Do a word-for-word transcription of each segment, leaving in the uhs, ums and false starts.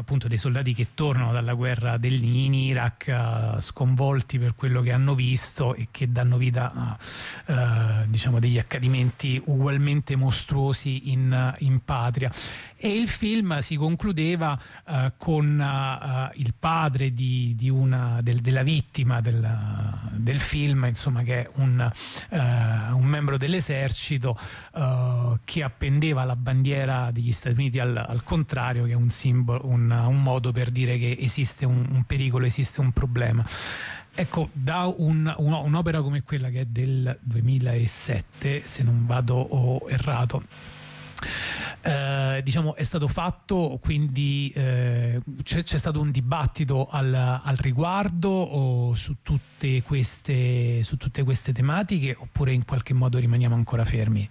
appunto dei soldati che tornano dalla guerra del, in Iraq uh, sconvolti per quello che hanno visto e che danno vita a uh, diciamo degli accadimenti ugualmente mostruosi in, in patria. E il film si concludeva uh, con uh, il padre di, di una, del, della vittima del, del film, insomma, che è un, uh, un membro dell'esercito uh, che appendeva la bandiera degli Stati Uniti al, al contrario, che è un simbolo, un, un modo per dire che esiste un, un pericolo, esiste un problema. Ecco, da un, un, un'opera come quella, che è del duemilasette, se non vado oh, errato, Eh, diciamo è stato fatto, quindi eh, c'è, c'è stato un dibattito al, al riguardo o su tutte queste su tutte queste tematiche, oppure in qualche modo rimaniamo ancora fermi?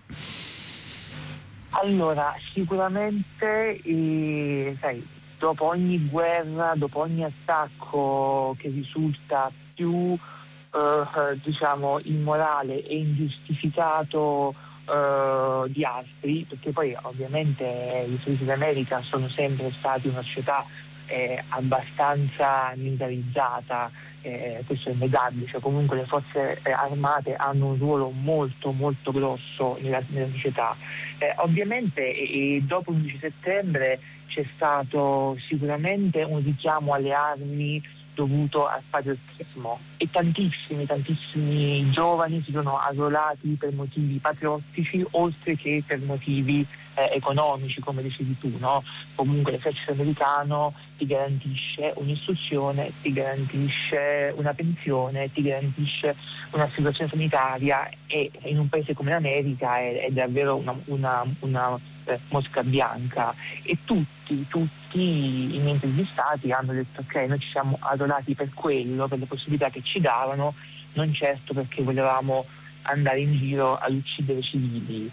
Allora, sicuramente eh, sai, dopo ogni guerra, dopo ogni attacco che risulta più eh, diciamo immorale e ingiustificato Uh, di altri, perché poi ovviamente gli Stati Uniti d'America sono sempre stati una società eh, abbastanza militarizzata, eh, questo è innegabile, cioè comunque le forze eh, armate hanno un ruolo molto molto grosso nella, nella società. Eh, ovviamente e, e dopo l'undici settembre c'è stato sicuramente un richiamo alle armi dovuto al patriottismo, e tantissimi, tantissimi giovani si sono arruolati per motivi patriottici oltre che per motivi eh, economici, come dicevi tu, no? Comunque l'esercito americano ti garantisce un'istruzione, ti garantisce una pensione, ti garantisce un'assicurazione sanitaria, e in un paese come l'America è, è davvero una, una, una eh, mosca bianca, e tutti, tutti i miei intervistati hanno detto: ok, noi ci siamo arruolati per quello, per le possibilità che ci davano, non certo perché volevamo andare in giro ad uccidere civili.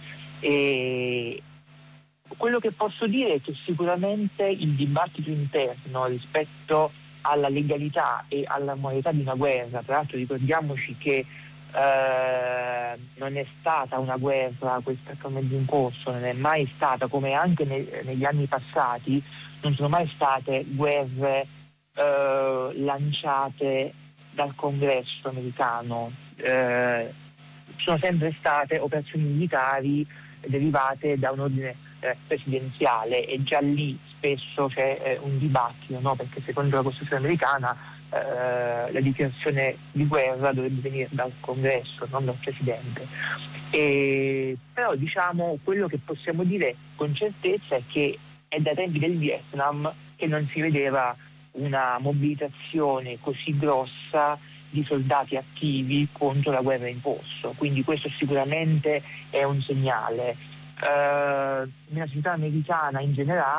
E quello che posso dire è che sicuramente il dibattito interno rispetto alla legalità e alla moralità di una guerra, tra l'altro ricordiamoci che Uh, non è stata una guerra questa come in corso, non è mai stata, come anche ne, negli anni passati, non sono mai state guerre uh, lanciate dal Congresso americano, uh, sono sempre state operazioni militari derivate da un ordine eh, presidenziale, e già lì spesso c'è eh, un dibattito, no? Perché secondo la Costituzione americana Uh, la dichiarazione di guerra dovrebbe venire dal Congresso, non dal Presidente. E, però diciamo quello che possiamo dire con certezza è che è dai tempi del Vietnam che non si vedeva una mobilitazione così grossa di soldati attivi contro la guerra in corso, quindi questo sicuramente è un segnale. Uh, nella società americana in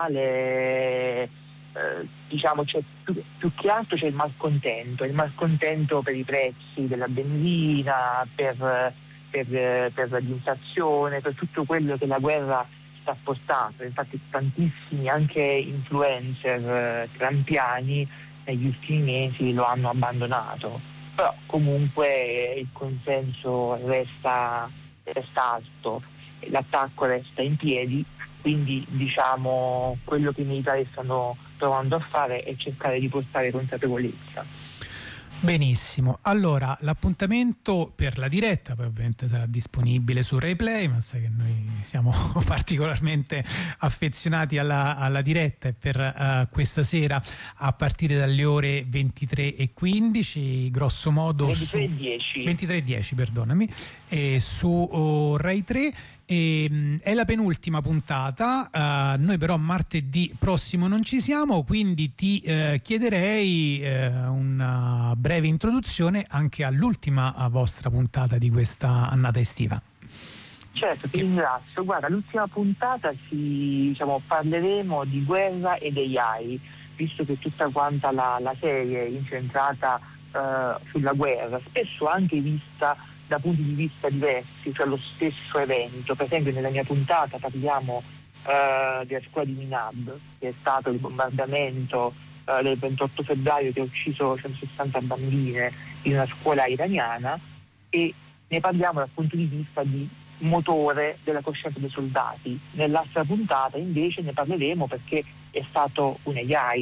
generale Eh, diciamo c'è più, più che altro c'è il malcontento, il malcontento per i prezzi della benzina, per, per, per l'inflazione, per tutto quello che la guerra sta portando. Infatti tantissimi anche influencer eh, trampiani negli ultimi mesi lo hanno abbandonato, però comunque il consenso resta, resta alto, l'attacco resta in piedi, quindi diciamo quello che i militari stanno provando a fare è cercare di portare consapevolezza. Benissimo, allora l'appuntamento per la diretta poi ovviamente sarà disponibile su RaiPlay, ma sai che noi siamo particolarmente affezionati alla, alla diretta, e per uh, questa sera a partire dalle ore ventitré e quindici, grosso modo ventitré e dieci su ventitré e dieci, perdonami, e su oh, Rai tre. E, mh, è la penultima puntata, uh, noi però martedì prossimo non ci siamo, quindi ti uh, chiederei uh, una breve introduzione anche all'ultima uh, vostra puntata di questa annata estiva. Certo, ti ringrazio. Guarda, l'ultima puntata si, diciamo, parleremo di guerra ed A I, visto che tutta quanta la, la serie è incentrata uh, sulla guerra, spesso anche vista da punti di vista diversi, cioè lo stesso evento. Per esempio nella mia puntata parliamo uh, della scuola di Minab, che è stato il bombardamento uh, del ventotto febbraio che ha ucciso centosessanta bambine in una scuola iraniana, e ne parliamo dal punto di vista di motore della coscienza dei soldati. Nell'altra puntata invece ne parleremo perché è stato un A I